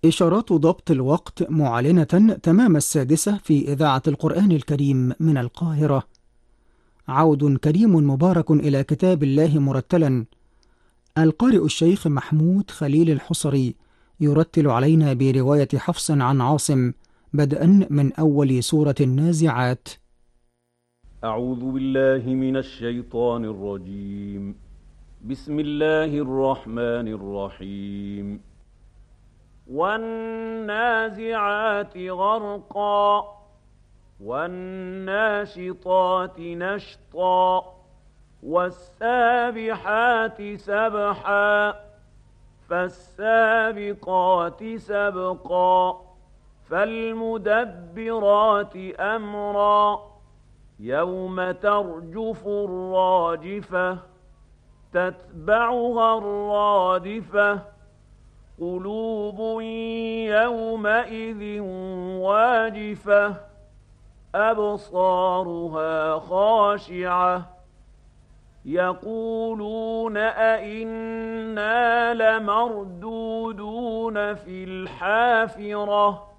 إشارات ضبط الوقت معلنة تمام 6 في إذاعة القرآن الكريم من القاهرة. عود كريم مبارك إلى كتاب الله مرتلا. القارئ الشيخ محمود خليل الحصري يرتل علينا برواية حفص عن عاصم، بدءا من أول سورة النازعات. أعوذ بالله من الشيطان الرجيم. بسم الله الرحمن الرحيم. والنازعات غرقا والناشطات نشطا والسابحات سبحا فالسابقات سبقا فالمدبرات أمرا يوم ترجف الراجفة تتبعها الرادفة قلوب يومئذ واجفة أبصارها خاشعة يقولون أئنا لمردودون في الحافرة